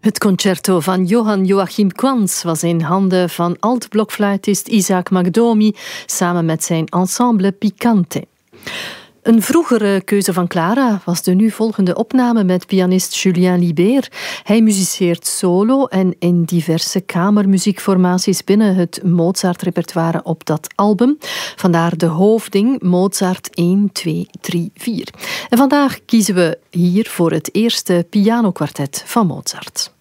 Het concerto van Johann Joachim Quantz was in handen van alt-blokfluitist Isaac Magdomi samen met zijn ensemble Picante. Een vroegere keuze van Clara was de nu volgende opname met pianist Julien Libert. Hij muziceert solo en in diverse kamermuziekformaties binnen het Mozart-repertoire op dat album. Vandaar de hoofding Mozart 1, 2, 3, 4. En vandaag kiezen we hier voor het eerste pianokwartet van Mozart.